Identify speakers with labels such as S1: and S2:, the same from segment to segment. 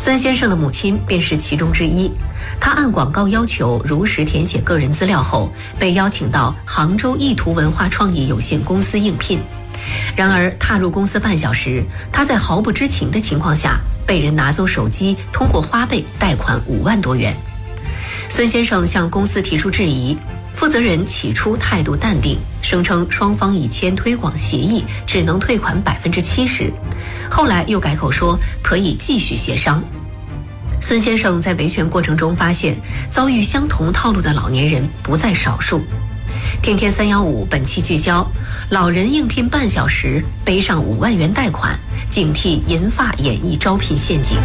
S1: 孙先生的母亲便是其中之一。他按广告要求如实填写个人资料后，被邀请到杭州意图文化创意有限公司应聘。然而踏入公司半小时，他在毫不知情的情况下被人拿走手机，通过花呗贷款5万多元。孙先生向公司提出质疑，负责人起初态度淡定，声称双方已签推广协议，只能退款70%，后来又改口说可以继续协商。孙先生在维权过程中发现，遭遇相同套路的老年人不在少数。天天315本期聚焦：老人应聘半小时背上5万元贷款，警惕银发演艺招聘陷阱。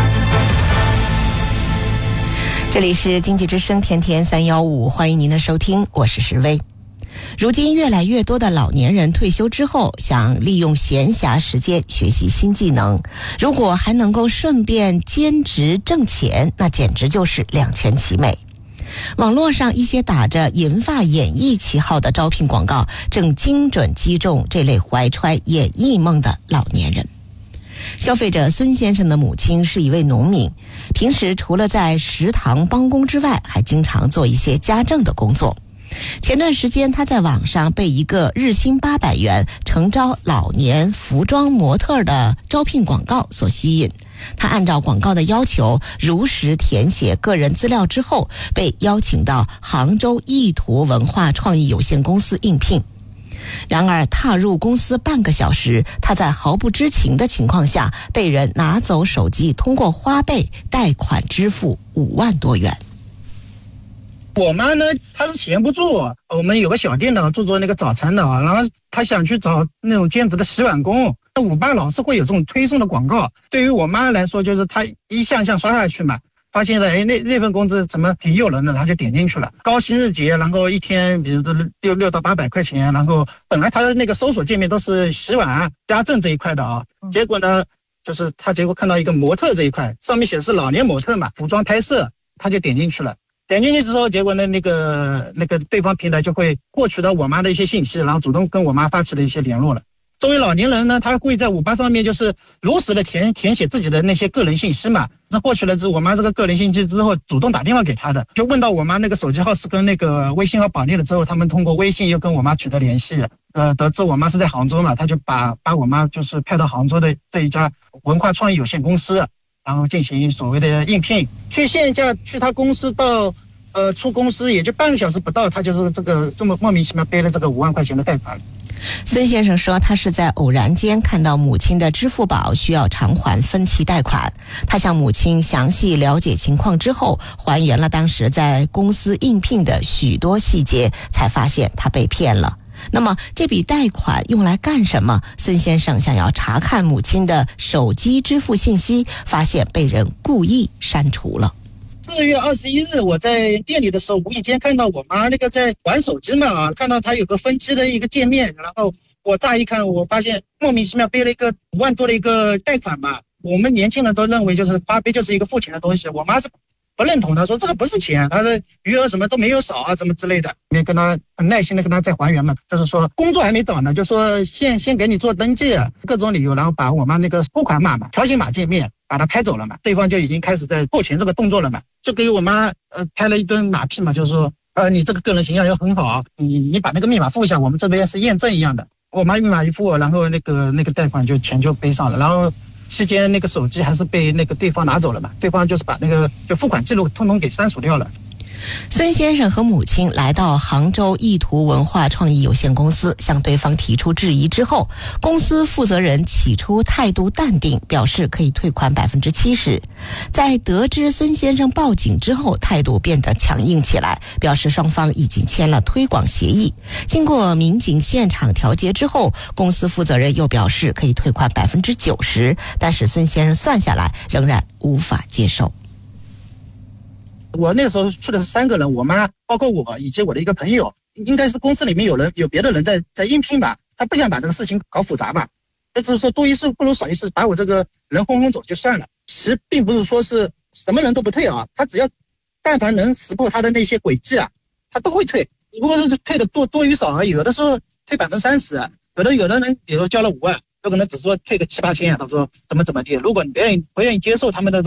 S2: 这里是经济之声天天315，欢迎您的收听，我是石薇。如今越来越多的老年人退休之后想利用闲暇时间学习新技能，如果还能够顺便兼职挣钱，那简直就是两全其美。网络上一些打着银发演艺旗号的招聘广告，正精准击中这类怀揣演艺梦的老年人。消费者孙先生的母亲是一位农民，平时除了在食堂帮工之外，还经常做一些家政的工作。前段时间他在网上被一个日薪800元诚招老年服装模特的招聘广告所吸引，他按照广告的要求如实填写个人资料之后，被邀请到杭州意图文化创意有限公司应聘。然而踏入公司半个小时，他在毫不知情的情况下被人拿走手机，通过花呗贷款支付5万多元。
S3: 我妈呢，她是闲不住，我们有个小店的，做那个早餐的，然后她想去找那种兼职的洗碗工。5八老是会有这种推送的广告，对于我妈来说，就是她一项项刷下去嘛，发现了那份工资怎么挺诱人的，她就点进去了。高薪日结，然后一天比如说6到800块钱，然后本来她的那个搜索界面都是洗碗家政这一块的啊，结果呢，就是她结果看到一个模特这一块，上面写的是老年模特嘛，服装拍摄，她就点进去了。点进去之后，结果呢，那个对方平台就会获取到我妈的一些信息，然后主动跟我妈发起了一些联络了。作为老年人呢，他会在58上面就是如实的填写自己的那些个人信息嘛。那获取了之后，我妈这个个人信息之后，主动打电话给他的，就问到我妈那个手机号是跟那个微信号绑定了之后，他们通过微信又跟我妈取得联系。得知我妈是在杭州嘛，他就把我妈就是派到杭州的这一家文化创意有限公司。然后进行所谓的应聘，去线下去他公司到出公司也就半个小时不到，他就是这么莫名其妙背了这个5万块钱的贷款。
S2: 孙先生说，他是在偶然间看到母亲的支付宝需要偿还分期贷款，他向母亲详细了解情况之后，还原了当时在公司应聘的许多细节，才发现他被骗了。那么这笔贷款用来干什么？孙先生想要查看母亲的手机支付信息，发现被人故意删除了。
S3: 4月21日我在店里的时候，无意间看到我妈那个在玩手机嘛，看到她有个分期的一个界面，然后我乍一看，我发现莫名其妙背了一个5万多的一个贷款嘛。我们年轻人都认为就是花呗就是一个付钱的东西，我妈是不认同，他说这个不是钱，他的余额什么都没有少啊，怎么之类的。没跟他很耐心的跟他再还原嘛，就是说工作还没找呢，就说先给你做登记，各种理由，然后把我妈那个付款码嘛，条形码界面把他拍走了嘛，对方就已经开始在付钱这个动作了嘛，就给我妈拍了一顿马屁嘛，就是说你这个个人形象要很好，你把那个密码付一下，我们这边是验证一样的。我妈密码一付，然后那个贷款就钱就背上了，然后期间那个手机还是被那个对方拿走了嘛，对方就是把那个就付款记录通通给删除掉了。
S2: 孙先生和母亲来到杭州意图文化创意有限公司，向对方提出质疑之后，公司负责人起初态度淡定，表示可以退款70%。在得知孙先生报警之后，态度变得强硬起来，表示双方已经签了推广协议。经过民警现场调解之后，公司负责人又表示可以退款90%，但是孙先生算下来仍然无法接受。
S3: 我那时候去的是3个人，我妈包括我以及我的一个朋友，应该是公司里面有别的人在应聘吧，他不想把这个事情搞复杂吧，就是说多一事不如少一事，把我这个人轰走就算了。其实并不是说是什么人都不退啊，他只要但凡能识破他的那些轨迹啊，他都会退，只不过是退的多与少而已。有的时候退30%，有的人比如说交了5万，有可能只说退个7、8千啊，他说怎么地。如果你不愿意接受他们的